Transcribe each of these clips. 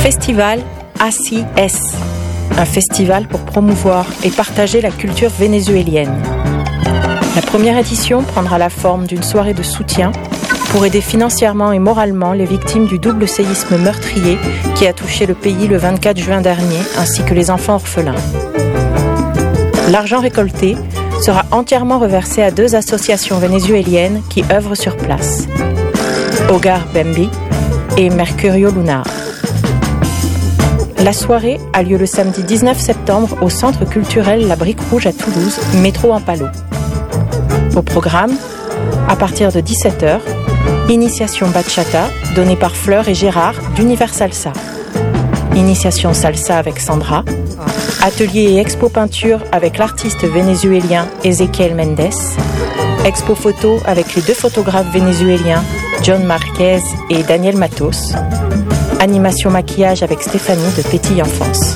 Festival ACS, un festival pour promouvoir et partager la culture vénézuélienne. La première édition prendra la forme d'une soirée de soutien pour aider financièrement et moralement les victimes du double séisme meurtrier qui a touché le pays le 24 juin dernier, ainsi que les enfants orphelins. L'argent récolté sera entièrement reversé à 2 associations vénézuéliennes qui œuvrent sur place, Hogar Bembi et Mercurio Lunar. La soirée a lieu le samedi 19 septembre au Centre culturel La Brique Rouge à Toulouse, métro Ampalo. Au programme, à partir de 17h, initiation bachata donnée par Fleur et Gérard d'Univers Salsa. Initiation salsa avec Sandra. Atelier et expo peinture avec l'artiste vénézuélien Ezequiel Mendes. Expo photo avec les 2 photographes vénézuéliens John Marquez et Daniel Matos. Animation maquillage avec Stéphanie de Petite Enfance.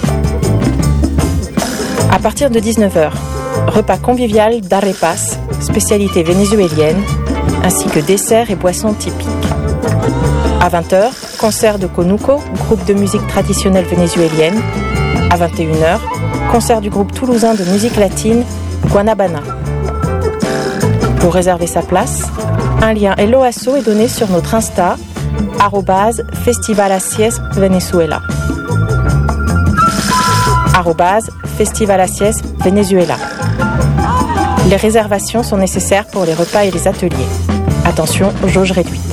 À partir de 19h, repas convivial d'arepas, spécialité vénézuélienne, ainsi que desserts et boissons typiques. À 20h, concert de Conuco, groupe de musique traditionnelle vénézuélienne. À 21h, concert du groupe toulousain de musique latine, Guanabana. Pour réserver sa place, un lien Hello Asso est donné sur notre Insta, @FestivalACIES-Venezuela. @FestivalACIES-Venezuela. Les réservations sont nécessaires pour les repas et les ateliers. Attention, jauge réduite.